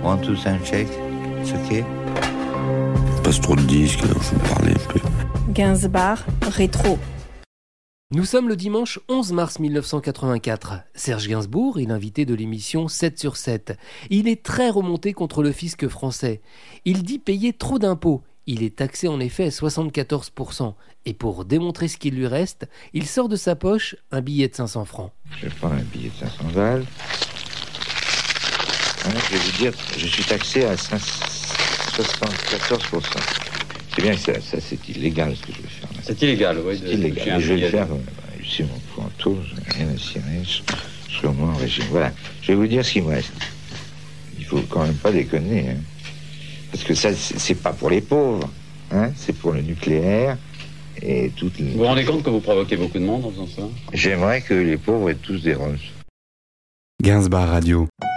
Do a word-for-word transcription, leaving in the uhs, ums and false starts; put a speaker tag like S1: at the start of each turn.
S1: One, two, sound check. It's okay.
S2: Passe trop de disques, il faut parler un peu.
S3: Gainsbourg, rétro.
S4: Nous sommes le dimanche onze mars mille neuf cent quatre-vingt-quatre. Serge Gainsbourg est l'invité de l'émission sept sur sept. Il est très remonté contre le fisc français. Il dit payer trop d'impôts. Il est taxé en effet à soixante-quatorze pour cent. Et pour démontrer ce qu'il lui reste, il sort de sa poche un billet de cinq cents francs.
S1: Je vais prendre un billet de cinq cents balles. Alors, je vais vous dire, je suis taxé à soixante-quatorze pour cent. C'est bien que ça, ça c'est illégal ce que je vais faire. Là.
S5: C'est illégal, oui.
S1: C'est illégal. Mais je vais le faire. Ici, mon pointeau, je n'ai rien à cirer. Je serai au moins en régime. Voilà. Je vais vous dire ce qu'il me reste. Il faut quand même pas déconner. Hein. Parce que ça, c'est, c'est pas pour les pauvres. Hein. C'est pour le nucléaire et toutes les...
S5: Vous vous rendez compte que vous provoquez beaucoup de monde en faisant ça ?
S1: J'aimerais que les pauvres aient tous des roses.
S2: Gainsbourg Radio.